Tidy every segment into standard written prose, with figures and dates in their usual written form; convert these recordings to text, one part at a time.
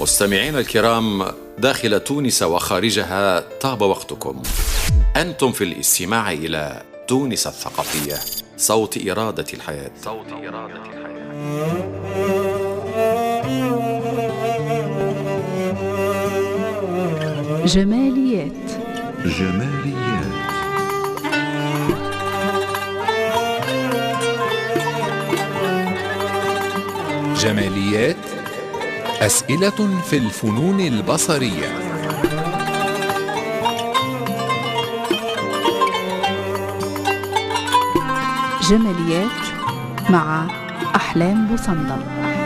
مستمعين الكرام داخل تونس وخارجها، طاب وقتكم. أنتم في الاستماع إلى تونس الثقافية، صوت إرادة الحياة. جماليات. جماليات، أسئلة في الفنون البصرية. جماليات مع أحلام بوصندل.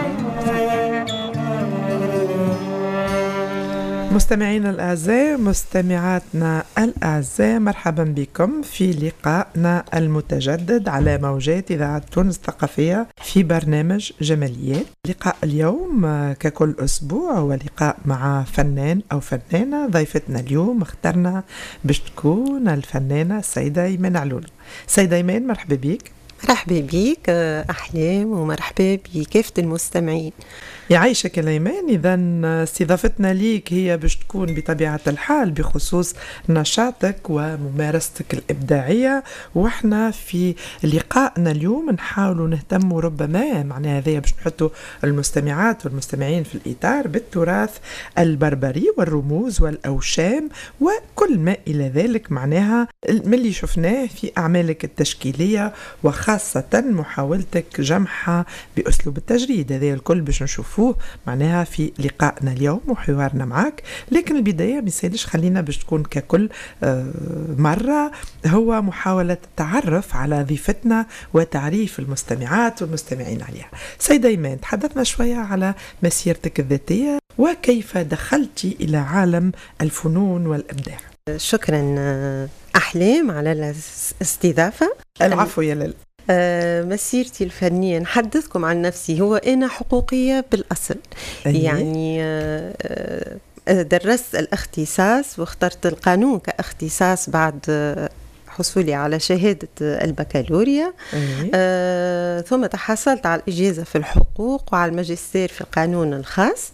مستمعينا الأعزاء، مستمعاتنا الأعزاء، مرحبا بكم في لقائنا المتجدد على موجات إذاعة تونس الثقافية في برنامج جماليات. لقاء اليوم ككل أسبوع هو لقاء مع فنان أو فنانة. ضيفتنا اليوم اخترنا باش تكون الفنانة السيدة إيمان علولو. سيدة إيمان، مرحبا بك. مرحبا بيك أحلام، ومرحبا بكافة المستمعين. يعيشك الأيمان. إذا استضافتنا ليك هي باش تكون بطبيعة الحال بخصوص نشاطك وممارستك الإبداعية، وإحنا في لقائنا اليوم نحاول نهتم ربما معناها هذا باش نحطوا المستمعات والمستمعين في الإطار بالتراث البربري والرموز والأوشام وكل ما إلى ذلك، معناها من اللي شفناه في أعمالك التشكيلية، وخاصة محاولتك جمعها بأسلوب التجريد. هذا الكل باش نشوف معناها في لقائنا اليوم وحوارنا معك. لكن البداية مسالش خلينا باش تكون ككل مرة هو محاولة التعرف على ضيفتنا وتعريف المستمعات والمستمعين عليها. سيدة إيمان، تحدثنا شوية على مسيرتك الذاتية وكيف دخلتي إلى عالم الفنون والإبداع. شكرا أحلام على الاستضافة. العفو يا لل. مسيرتي الفنية نحدثكم عن نفسي. هو أنا حقوقية بالأصل. يعني درست الاختصاص واخترت القانون كاختصاص بعد حصولي على شهادة البكالوريا. ثم تحصلت على الإجازة في الحقوق وعلى الماجستير في القانون الخاص.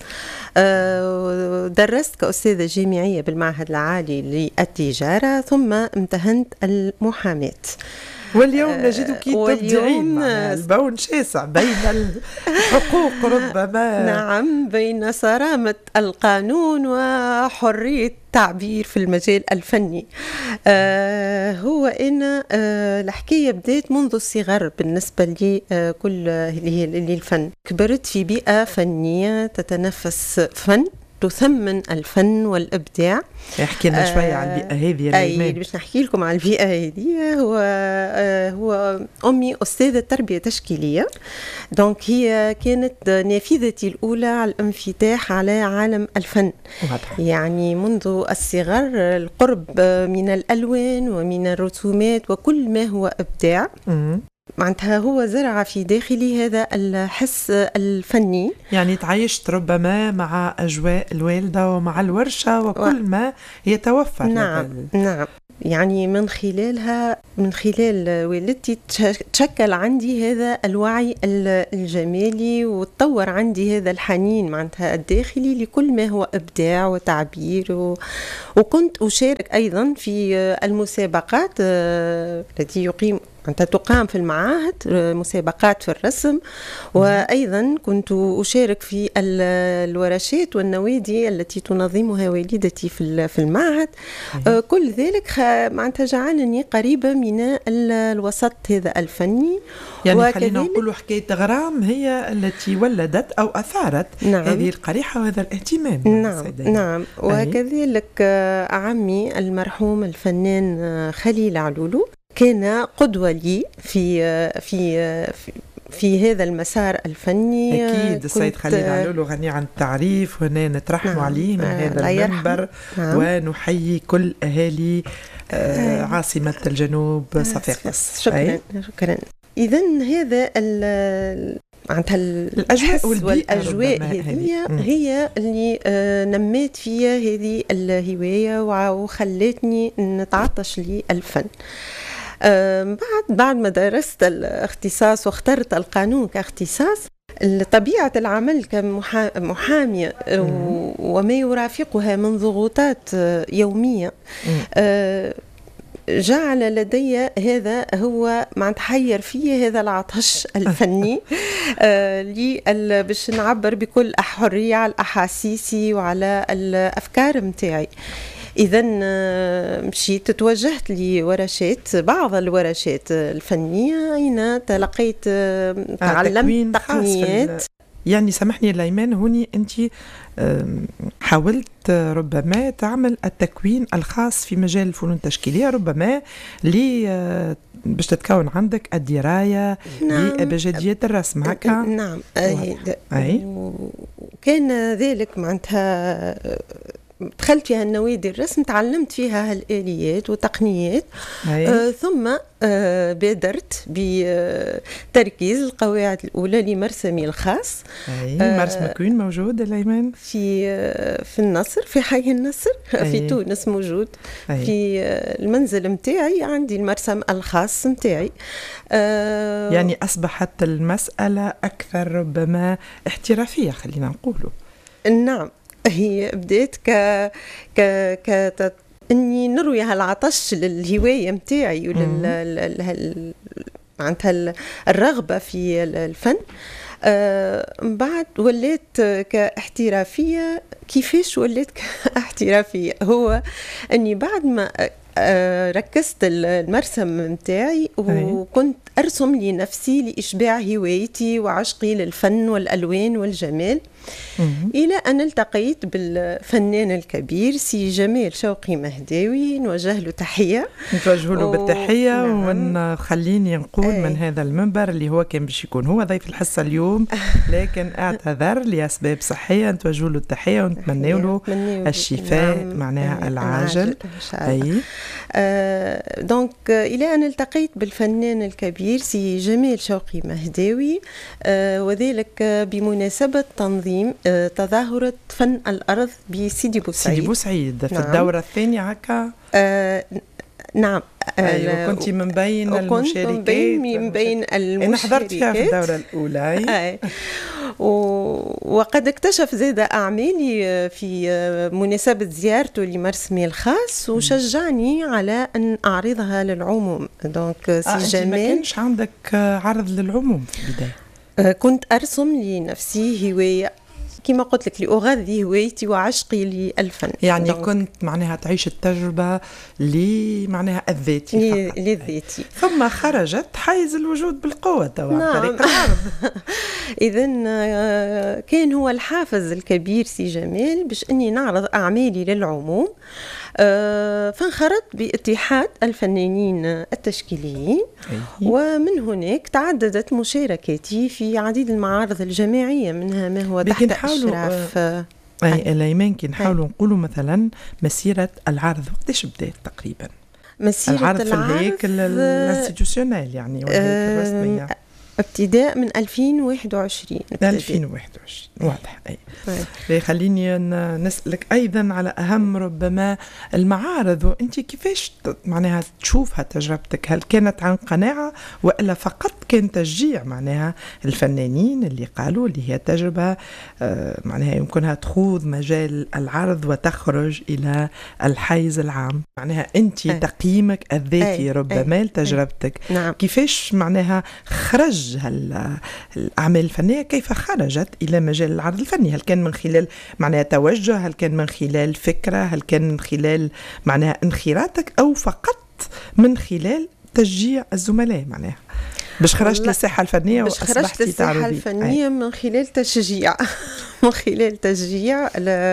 درست كأستاذة جامعية بالمعهد العالي للتجارة، ثم امتهنت المحاماة. واليوم نجدك تبدعين البون شاسع بين الحقوق ربما. نعم، بين صرامة القانون وحرية التعبير في المجال الفني. هو أنا الحكاية بدأت منذ الصغر بالنسبة لي. كل الفن كبرت في بيئة فنية تتنفس فن، تثمن الفن والإبداع. احكي لنا شوية عن البيئة هذه. أي باش نحكي لكم عن البيئة هذه. هو أمي أستاذة تربية تشكيلية، دونك هي كانت نافذتي الأولى على الانفتاح على عالم الفن. يعني منذ الصغر القرب من الألوان ومن الرسومات وكل ما هو إبداع. معناتها هو زرع في داخلي هذا الحس الفني. يعني تعيشت ربما مع أجواء الوالدة ومع الورشة وكل ما يتوفر. نعم. يعني من خلال والدتي تشكل عندي هذا الوعي الجمالي، وتطور عندي هذا الحنين معناتها الداخلي لكل ما هو إبداع وتعبير. وكنت أشارك أيضا في المسابقات التي تقام في المعاهد، مسابقات في الرسم، وأيضا كنت أشارك في الورشات والنوادي التي تنظمها والدتي في المعهد. كل ذلك معناتها جعلني قريبة من الوسط هذا الفني. يعني خلينا نقول حكاية غرام هي التي ولدت أو أثارت هذه القريحة وهذا الاهتمام. نعم. وكذلك عمي المرحوم الفنان خليل علولو كان قدوة لي في هذا المسار الفني. أكيد السيد خليل علولو غني عن التعريف، وهنا نترحم عليه من هذا المنبر. ونحيي كل أهالي عاصمة الجنوب صفاقس. شكرا. إذن هذا معناتها الأجواء هي اللي نميت فيها هذه الهواية وخلتني نتعطش للفن. بعد ما درست الاختصاص واخترت القانون كاختصاص، طبيعة العمل كمحامية وما يرافقها من ضغوطات يومية جعل لدي هذا هو مع تحير فيه هذا العطش الفني باش نعبر بكل حرية على أحاسيسي وعلى الأفكار متاعي. إذا مشيت توجهت لورشات، بعض الورشات الفنية أين تلقيت تعلمت تقنيات. يعني سامحني ليمان، هوني أنت حاولت ربما تعمل التكوين الخاص في مجال الفنون التشكيلية، ربما باش تتكون عندك الدراية بأبجديات الرسم هكا. نعم. كان ذلك معناتها دخلت فيها النوادي الرسم، تعلمت فيها الآليات وتقنيات. ثم بادرت بتركيز القواعد الأولى لمرسمي الخاص. مرسمك وين موجود الأيمان؟ في النصر، في حي النصر في تونس موجود. في المنزل متاعي عندي المرسم الخاص متاعي. يعني أصبحت المسألة أكثر ربما احترافية خلينا نقوله. نعم، هي بديت اني نروي هالعطش للهوايه متاعي معناتها الرغبه في الفن. بعد وليت كاحترافيه. كيفاش وليت كاحترافيه؟ هو اني بعد ما ركزت المرسم متاعي وكنت أرسم لنفسي لإشباع هوايتي وعشقي للفن والألوان والجمال، إلى أن التقيت بالفنان الكبير سي جمال شوقي مهداوي. نوجه له تحية. نتوجه له بالتحية. ونخليني نقول من هذا المنبر اللي هو كان باش يكون هو ضيف الحصة اليوم لكن اعتذر لأسباب صحية، نتوجه له التحية ونتمنى له الشفاء معناها العاجل. دونك إلى أن التقيت بالفنان الكبير سي جمال شوقي مهداوي، وذلك بمناسبة تنظيم تظاهرة فن الأرض بسيدي بوسعيد. سيدي بوسعيد في الدورة الثانية هكا. نعم. كنت من بين المشاركين. من بين المشاركين. أنا حضرت فيها في الدورة الأولى. وقد اكتشف زاد أعمالي في مناسبة زيارته لمرسمي الخاص وشجعني على أن أعرضها للعموم. دونك سي جمال، ما كانش عندك عرض للعموم في البداية؟ كنت أرسم لنفسي هواية كما قلت لك لأغذي هوايتي وعشقي للفن. يعني كنت معناها تعيش التجربة معناها الذاتي فقط. للذاتي. ثم خرجت حيز الوجود بالقوة توا عن طريق العرض. إذن كان هو الحافز الكبير سي جمال باش أني نعرض أعمالي للعموم. فانخرطت باتحاد الفنانين التشكيليين، ومن هناك تعددت مشاركاتي في عديد المعارض الجماعية، منها ما هو تحت إشراف الأيمان. كي نحاولوا نقولوا مثلا مسيرة العرض وقتاش بدأت تقريبا؟ مسيرة العرض في الهيكل الانستيتيوشنال يعني والهيكل الرسمية ابتداء من 2021. 2021 واضح. خليني نسألك أيضا على أهم ربما المعارض، وأنت كيفاش معناها تشوفها تجربتك؟ هل كانت عن قناعة وإلا فقط كان تشجيع معناها الفنانين اللي قالوا اللي هي تجربة معناها يمكنها تخوض مجال العرض وتخرج إلى الحيز العام؟ معناها أنت تقييمك الذاتي ربما لتجربتك. نعم. كيفاش معناها خرج الأعمال الفنية، كيف خرجت إلى مجال العرض الفني؟ هل كان من خلال معناها توجه؟ هل كان من خلال فكرة؟ هل كان من خلال معناها انخراطك؟ أو فقط من خلال تشجيع الزملاء معناها باش خرجت للساحة الفنية وأصبحت الساحة الفنية من خلال تشجيع من خلال تشجيع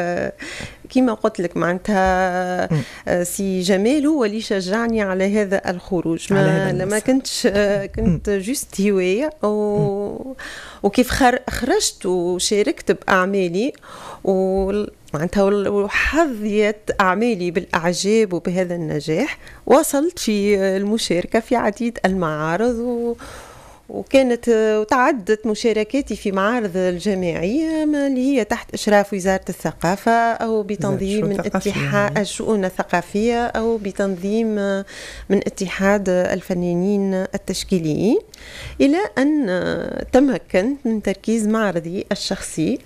كما قلت لك معناتها سي جمال هو اللي شجعني على هذا الخروج. ما كنت جست هواية وكيف خرجت وشاركت بأعمالي معناتها وحظيت أعمالي بالأعجاب وبهذا النجاح، وصلت في المشاركة في عديد المعارض وكانت وتعدت مشاركاتي في معارض الجامعية اللي هي تحت إشراف وزارة الثقافة أو بتنظيم من اتحاد الشؤون الثقافية أو بتنظيم من اتحاد الفنانين التشكيليين، إلى أن تمكنت من تركيز معرضي الشخصي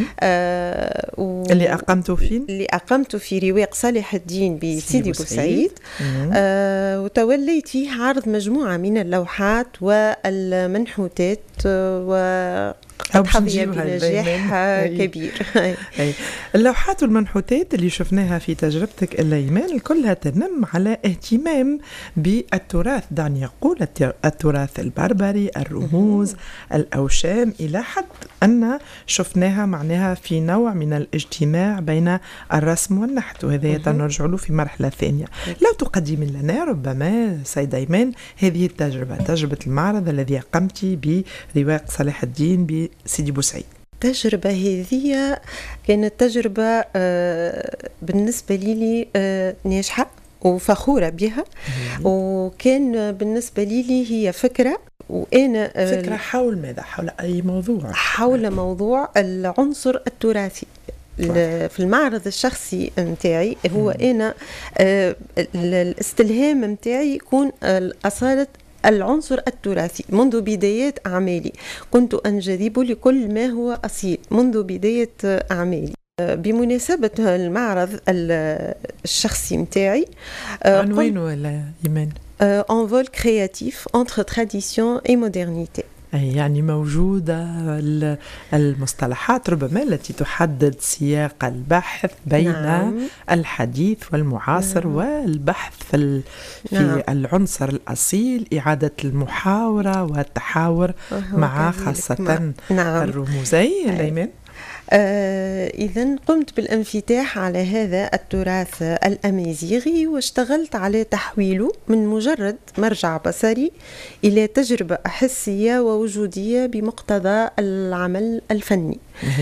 اللي أقمته فين؟ اللي أقمته في رواق صالح الدين بسيدي بوسعيد. وتوليت فيه عرض مجموعة من اللوحات والمنحوتات وقد حظي بنجاح كبير. اللوحات والمنحوتات اللي شفناها في تجربتك الليمان كلها تنم على اهتمام بالتراث، دعني يقول التراث البربري، الرموز، الأوشام، إلى حد أن شفناها معناها في نوع من الاجتماع بين الرسم والنحت، وهذا نرجع له في مرحلة ثانية. لو تقدم لنا ربما سيدة إيمان هذه التجربة، تجربة المعرض الذي قمت برواق صالح الدين بسيدي بوسعيد. التجربة هذه كانت تجربة بالنسبة لي ناجحة وفخورة بها، وكان بالنسبة لي هي فكرة، وأنا فكرة حول ماذا؟ حول أي موضوع؟ حول موضوع العنصر التراثي. في المعرض الشخصي متاعي هو أنا الاستلهام متاعي يكون أصالة العنصر التراثي منذ بدايات أعمالي، كنت أنجذب لكل ما هو أصيل منذ بداية أعمالي. بمناسبة المعرض الشخصي متاعي عنوانه ولا إيمان؟ Envol créatif entre tradition et modernité. يعني موجودة المصطلحات ربما التي تحدد سياق البحث بين الحديث والمعاصر والبحث في العنصر الأصيل، إعادة المحاورة والتحاور مع خاصة الرموزي. الأيمان إذن قمت بالانفتاح على هذا التراث الأمازيغي، واشتغلت على تحويله من مجرد مرجع بصري إلى تجربة حسية ووجودية بمقتضى العمل الفني.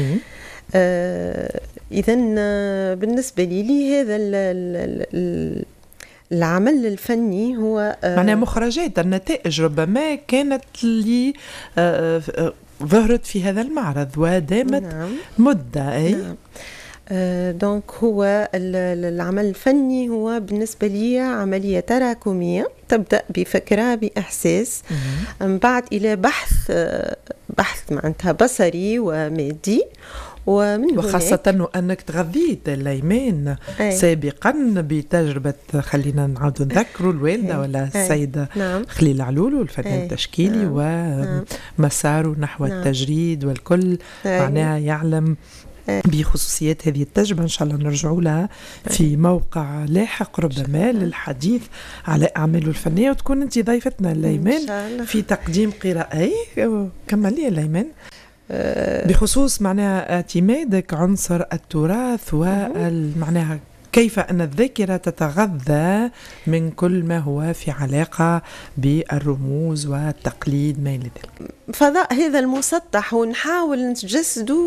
إذن بالنسبة لي هذا العمل الفني هو معناه مخرجات النتائج ربما كانت اللي ظهرت في هذا المعرض ودامت مدة. دونك هو العمل الفني هو بالنسبة لي عملية تراكمية تبدأ بفكرة بإحساس، من بعد إلى بحث معناتها بصري ومادي، وخاصة أنك تغذيت الأيمان سابقا بتجربة، خلينا نعود نذكروا الوالدة ولا السيدة خليل علولو الفنان التشكيلي ومساره نحو التجريد والكل معناها يعلم بخصوصيات هذه التجربة. إن شاء الله نرجع لها في موقع لاحق ربما للحديث على أعماله الفنية، وتكون أنت ضيفتنا الأيمان في تقديم قراءة. كملي الأيمان بخصوص معناها اعتمادك عنصر التراث ومعناها كيف أن الذاكرة تتغذى من كل ما هو في علاقة بالرموز والتقليد ما إلى ذلك. فضاء هذا المسطح ونحاول نتجسده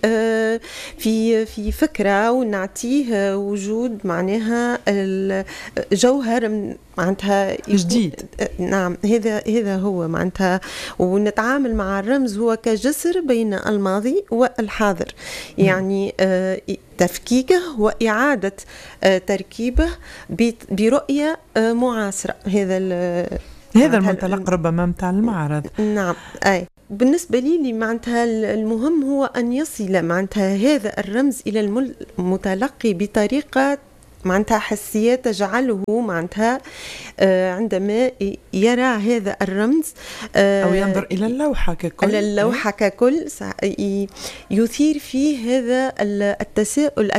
في فكرة ونعطيه وجود معناها الجوهر معناتها جديد. نعم هذا هو معناتها، ونتعامل مع الرمز هو كجسر بين الماضي والحاضر، يعني تفكيكه وإعادة تركيبه برؤية معاصرة. هذا المنطلق ربما متاع المعرض. نعم بالنسبة لي معناتها المهم هو أن يصل معناتها هذا الرمز إلى المتلقي بطريقة معناتها حسية تجعله معناتها عندما يرى هذا الرمز أو ينظر إلى اللوحة ككل، إلى اللوحة ككل يثير فيه هذا التساؤل،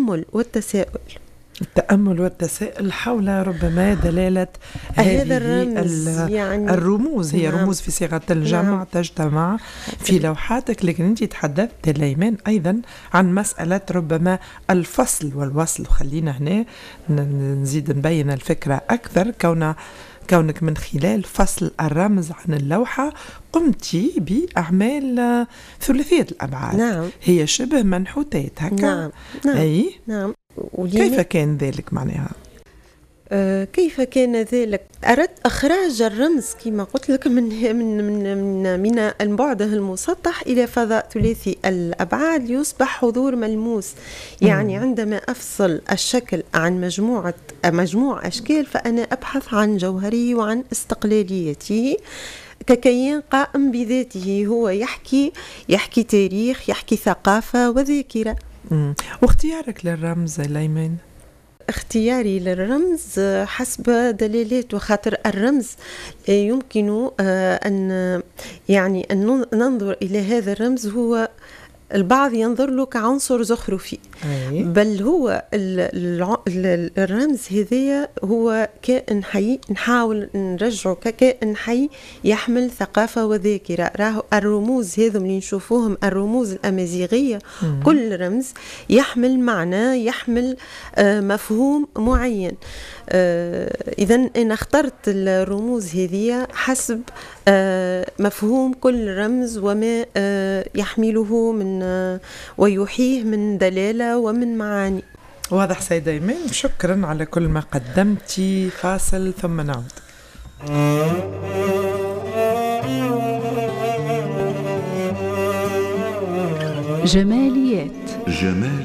التأمل والتساؤل حول ربما دلالة هذا الرمز، يعني الرموز هي رموز في صيغة الجمع تجتمع في لوحاتك. لكن أنت تحدثت الأيمان أيضا عن مسألة ربما الفصل والوصل، خلينا هنا نزيد نبين الفكرة أكثر. كونك من خلال فصل الرمز عن اللوحة قمتي بأعمال ثلاثية الأبعاد. هي شبه منحوتات هكا. نعم. كيف كان ذلك معناها؟ كيف كان ذلك؟ أردت إخراج الرمز كما قلت لك من بعده المسطح إلى فضاء ثلاثي الأبعاد ليصبح حضور ملموس. يعني عندما أفصل الشكل عن مجموع أشكال فأنا أبحث عن جوهره وعن استقلاليته ككيان قائم بذاته. هو يحكي تاريخ، يحكي ثقافة وذاكرة. واختيارك للرمز ليمان؟ اختياري للرمز حسب دلالات، خاطر الرمز يمكن أن ننظر إلى هذا الرمز. هو البعض ينظر له كعنصر زخرفي، بل هو الرمز هذايا هو كائن حي. نحاول نرجعه ككائن حي يحمل ثقافة وذاكرة. راهو الرموز هذم اللي نشوفوهم الرموز الأمازيغية، كل رمز يحمل معنى، يحمل مفهوم معين. إذن أنا اخترت الرموز هذه حسب مفهوم كل رمز وما يحمله من ويحيه من دلالة ومن معاني. واضح سيدة إيمان، شكرا على كل ما قدمتي. فاصل ثم نعود. جماليات.